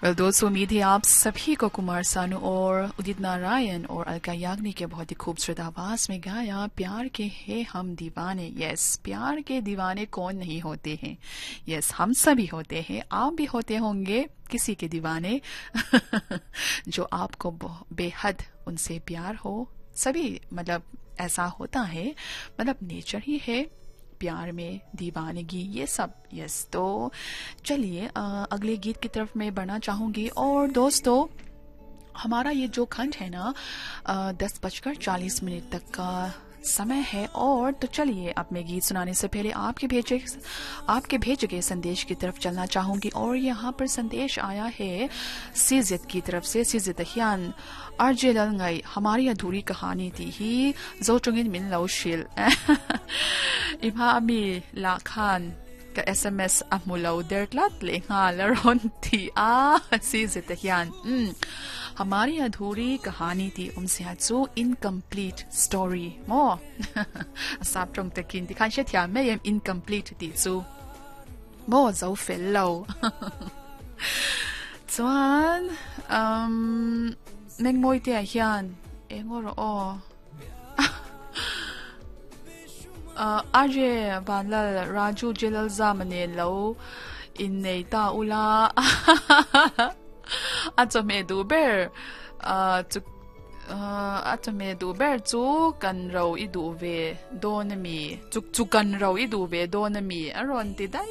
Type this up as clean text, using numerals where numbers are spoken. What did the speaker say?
Well दोस्तों, उम्मीद है आप सभी को कुमार सानू और उदित नारायण और अलका याग्निक के बहुत ही खूबसूरत आवाज में गाया प्यार के हैं हम दीवाने। यस, प्यार के दीवाने कौन नहीं होते हैं। यस, हम सभी होते हैं, आप भी होते होंगे किसी के दीवाने जो आपको बेहद उनसे प्यार हो। सभी मतलब ऐसा होता है, मतलब नेचर ही है प्यार में दीवानगी, ये सब। यस, तो चलिए अगले गीत की तरफ मैं बढ़ना चाहूंगी। और दोस्तों, हमारा ये जो खंड है ना 10:40 तक का समय है। और तो चलिए, अब मैं गीत सुनाने से पहले आपके भेजे गए संदेश की तरफ चलना चाहूंगी। और यहाँ पर संदेश आया है सीजित की तरफ से। सीजित हियान अर्जे लंगाई, हमारी अधूरी कहानी थी ही जो चुंगिन मिन लौशिल इमा अमी लाखान ka SMS amulaw dertlat le nga laron थी सीजित हियान हमारी अधूरी कहानी थी उनसे हजू इनकम्प्लीट स्टोरी मो साब trong takin ti kan tia me yem incomplete ti zu mo zo fellow chuan neng moi te hian engor o Aje Banlal Raju Jilal Zamane Lo in ta ula Atome Duber Atome Duber zu kan raw iduve donami Tuk kan raw iduve donami aron ti dai